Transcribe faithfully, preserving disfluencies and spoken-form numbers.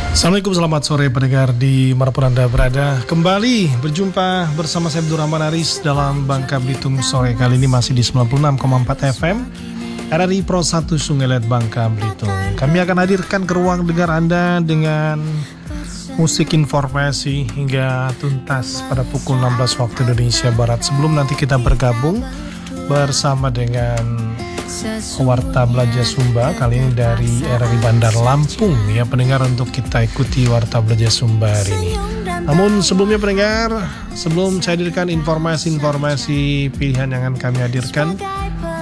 Assalamualaikum, selamat sore pendengar di manapun Anda berada. Kembali berjumpa bersama saya Abdul Rahman Aris dalam Bangka Belitung sore. Kali ini masih di sembilan puluh enam koma empat F M R R I Pro satu Sungai Liat Bangka Belitung. Kami akan hadirkan ke ruang dengar Anda dengan musik informasi hingga tuntas pada pukul enam belas waktu Indonesia Barat. Sebelum nanti kita bergabung bersama dengan Warta Belajar Sumba, kali ini dari R R I Bandar Lampung ya pendengar, untuk kita ikuti Warta Belajar Sumba hari ini. Namun sebelumnya pendengar, sebelum saya hadirkan informasi-informasi pilihan yang akan kami hadirkan,